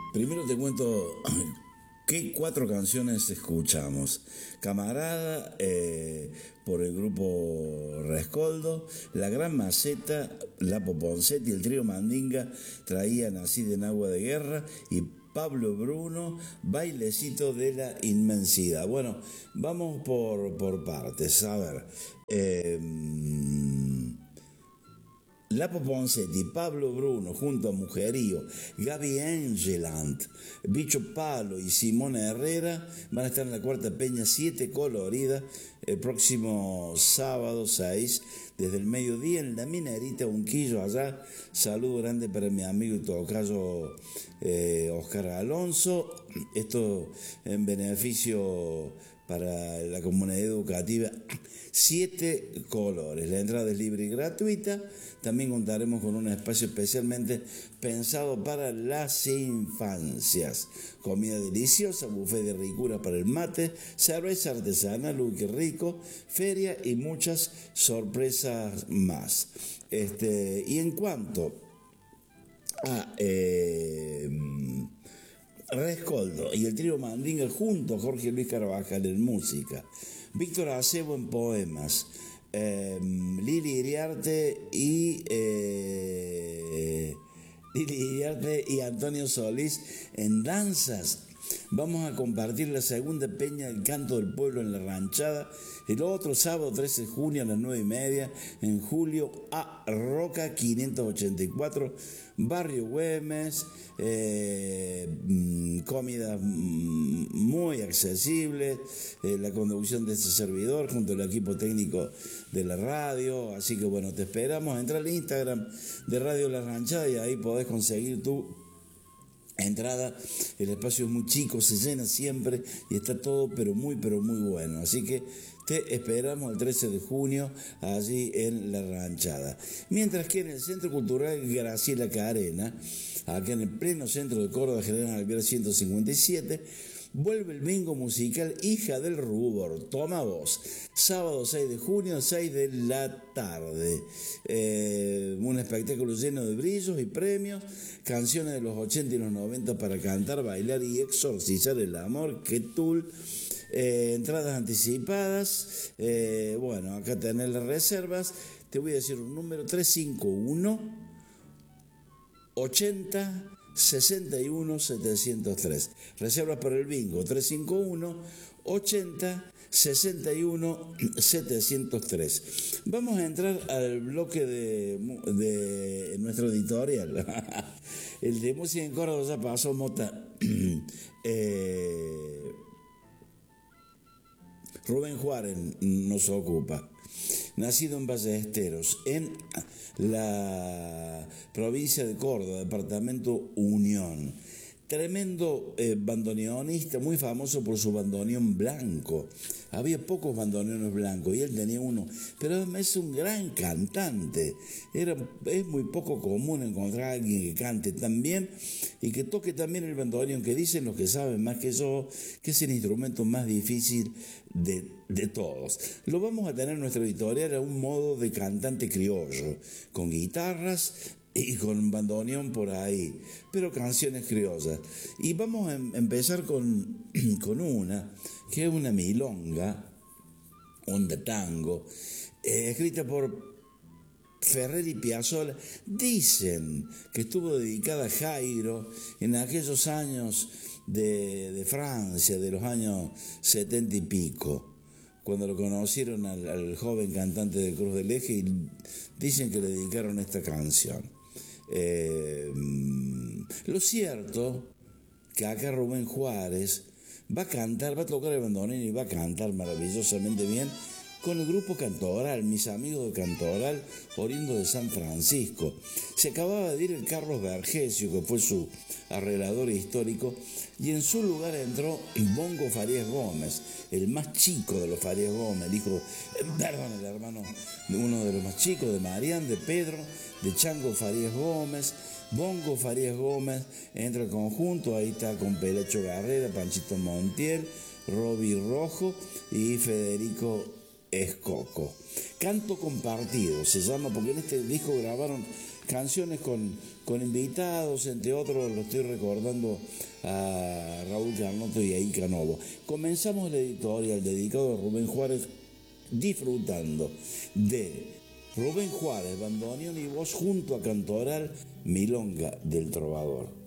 Primero te cuento qué 4 canciones escuchamos. Camarada, por el grupo Rescoldo, La Gran Maceta, Lapo Poncetti, el trío Mandinga traían Así de Agua de Guerra y Pablo Bruno, Bailecito de la Inmensidad. Bueno, vamos por partes. A ver, Lapo Poncetti, Pablo Bruno, junto a Mujerío, Gaby Angeland, Bicho Palo y Simona Herrera van a estar en la cuarta peña 7 colorida el próximo sábado 6, desde el mediodía en la Minerita Unquillo allá. Saludo grande para mi amigo y tocayo Oscar Alonso. Esto en beneficio para la comunidad educativa. 7 colores. La entrada es libre y gratuita. También contaremos con un espacio especialmente pensado para las infancias. Comida deliciosa, buffet de ricura para el mate, cerveza artesanal, uy, qué rico, feria y muchas sorpresas más. Y en cuanto a Rescoldo y el trío Mandinga junto a Jorge Luis Carvajal en música, Víctor Acebo en poemas, Lili Iriarte y Antonio Solís en danzas. Vamos a compartir la segunda peña del Canto del Pueblo en La Ranchada el otro sábado 13 de junio a las 9:30 en Julio A. Roca 584, Barrio Güemes. Comida muy accesible, la conducción de este servidor junto al equipo técnico de la radio. Así que bueno, te esperamos. Entra al Instagram de Radio La Ranchada y ahí podés conseguir tu entrada. El espacio es muy chico, se llena siempre y está todo pero muy bueno. Así que te esperamos el 13 de junio allí en La Ranchada. Mientras que en el Centro Cultural Graciela Carena, acá en el pleno centro de Córdoba, General Alvear 157, vuelve el bingo musical Hija del Rubor, Toma Voz, sábado 6 de junio, 6 de la tarde. Un espectáculo lleno de brillos y premios, canciones de los 80 y los 90 para cantar, bailar y exorcizar el amor. Que tul. Entradas anticipadas. Bueno, acá tenés las reservas. Te voy a decir un número: 351 80 61 703. Reservas para el bingo: 351 80 61 703. Vamos a entrar al bloque de nuestro editorial. El de música en Córdoba ya pasó, Mota. Rubén Juárez nos ocupa. Nacido en Ballesteros, en la provincia de Córdoba, departamento Unión. Tremendo bandoneonista, muy famoso por su bandoneón blanco. Había pocos bandoneones blancos y él tenía uno, pero además es un gran cantante. Es muy poco común encontrar a alguien que cante tan bien y que toque también el bandoneón, que dicen los que saben más que yo que es el instrumento más difícil de todos. Lo vamos a tener en nuestra editorial a un modo de cantante criollo, con guitarras y con bandoneón por ahí, pero canciones criollas. Y vamos a empezar con una, que es una milonga, onda tango, escrita por Ferrer y Piazzolla. Dicen que estuvo dedicada a Jairo en aquellos años de Francia, de los años 70 y pico, cuando lo conocieron al joven cantante de Cruz del Eje, y dicen que le dedicaron esta canción. Lo cierto que acá Rubén Juárez va a tocar el bandoneón y va a cantar maravillosamente bien con el grupo Cantoral, mis amigos de Cantoral, oriundo de San Francisco. Se acababa de ir el Carlos Vergesio, que fue su arreglador histórico, y en su lugar entró Bongo Farías Gómez, el más chico de los Farías Gómez, el hermano de uno de los más chicos, de Marián, de Pedro, de Chango Farías Gómez. Bongo Farías Gómez entra al conjunto, ahí está con Pelacho Garrera, Panchito Montiel, Roby Rojo y Federico Escoco. Canto compartido se llama, porque en este disco grabaron canciones con invitados, entre otros, lo estoy recordando a Raúl Carnoto y a Ica Novo. Comenzamos la editorial dedicado a Rubén Juárez disfrutando de Rubén Juárez, bandoneón y voz junto a Cantoral, Milonga del Trovador.